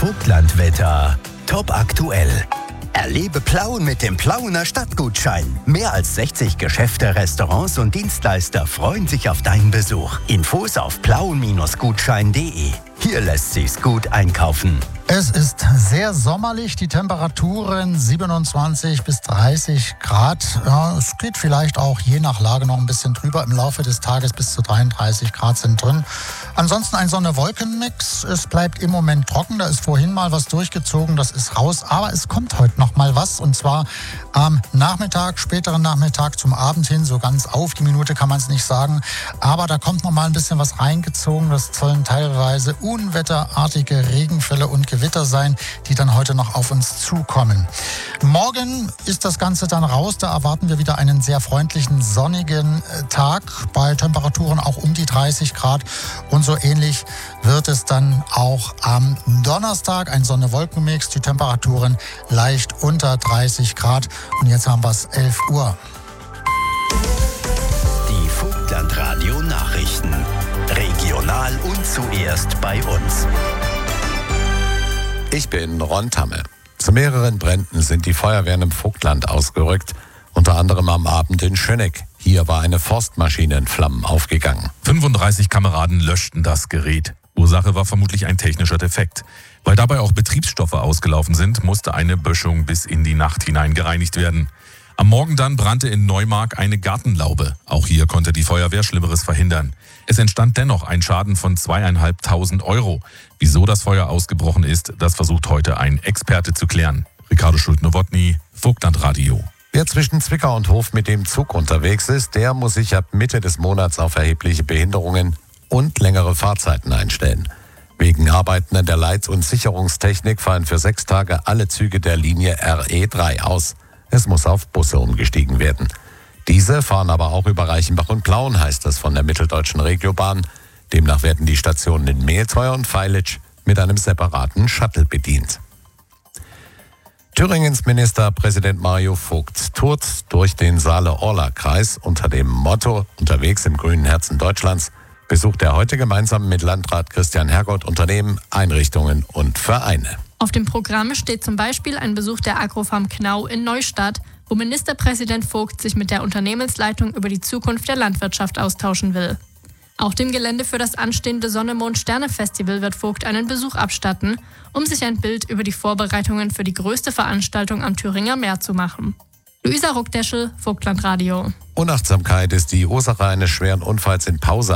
Vogtlandwetter. Top aktuell. Erlebe Plauen mit dem Plauener Stadtgutschein. Mehr als 60 Geschäfte, Restaurants und Dienstleister freuen sich auf deinen Besuch. Infos auf plauen-gutschein.de. Hier lässt sich's gut einkaufen. Es ist sehr sommerlich, die Temperaturen 27 bis 30 Grad. Ja, es geht vielleicht auch je nach Lage noch ein bisschen drüber. Im Laufe des Tages bis zu 33 Grad sind drin. Ansonsten ein Sonne-Wolken-Mix. Es bleibt im Moment trocken. Da ist vorhin mal was durchgezogen, das ist raus. Aber es kommt heute noch mal was. Und zwar am Nachmittag, späteren Nachmittag zum Abend hin. So ganz auf die Minute kann man es nicht sagen. Aber da kommt noch mal ein bisschen was reingezogen. Das sollen teilweise unwetterartige Regenfälle und Gewitter sein, die dann heute noch auf uns zukommen. Morgen ist das Ganze dann raus. Da erwarten wir wieder einen sehr freundlichen, sonnigen Tag bei Temperaturen auch um die 30 Grad. Und so ähnlich wird es dann auch am Donnerstag. Ein Sonne-Wolken-Mix, die Temperaturen leicht unter 30 Grad. Und jetzt haben wir es 11 Uhr. Die Vogtland-Radio-Nachrichten. Regional und zuerst bei uns. Ich bin Ron Tamme. Zu mehreren Bränden sind die Feuerwehren im Vogtland ausgerückt, unter anderem am Abend in Schöneck. Hier war eine Forstmaschine in Flammen aufgegangen. 35 Kameraden löschten das Gerät. Ursache war vermutlich ein technischer Defekt. Weil dabei auch Betriebsstoffe ausgelaufen sind, musste eine Böschung bis in die Nacht hinein gereinigt werden. Am Morgen dann brannte in Neumark eine Gartenlaube. Auch hier konnte die Feuerwehr Schlimmeres verhindern. Es entstand dennoch ein Schaden von 2.500 €. Wieso das Feuer ausgebrochen ist, das versucht heute ein Experte zu klären. Ricardo Schult-Nowotny, Vogtlandradio. Wer zwischen Zwickau und Hof mit dem Zug unterwegs ist, der muss sich ab Mitte des Monats auf erhebliche Behinderungen und längere Fahrzeiten einstellen. Wegen Arbeiten an der Leit- und Sicherungstechnik fallen für 6 Tage alle Züge der Linie RE3 aus. Es muss auf Busse umgestiegen werden. Diese fahren aber auch über Reichenbach und Plauen, heißt es von der Mitteldeutschen Regiobahn. Demnach werden die Stationen in Mehlteuer und Feilitsch mit einem separaten Shuttle bedient. Thüringens Ministerpräsident Mario Vogt tourt durch den Saale-Orla-Kreis unter dem Motto „Unterwegs im grünen Herzen Deutschlands“. Besucht er heute gemeinsam mit Landrat Christian Hergott Unternehmen, Einrichtungen und Vereine. Auf dem Programm steht zum Beispiel ein Besuch der Agrofarm Knau in Neustadt, wo Ministerpräsident Vogt sich mit der Unternehmensleitung über die Zukunft der Landwirtschaft austauschen will. Auch dem Gelände für das anstehende Sonne-Mond-Sterne-Festival wird Vogt einen Besuch abstatten, um sich ein Bild über die Vorbereitungen für die größte Veranstaltung am Thüringer Meer zu machen. Luisa Ruckdeschel, Vogtlandradio. Unachtsamkeit ist die Ursache eines schweren Unfalls in Pause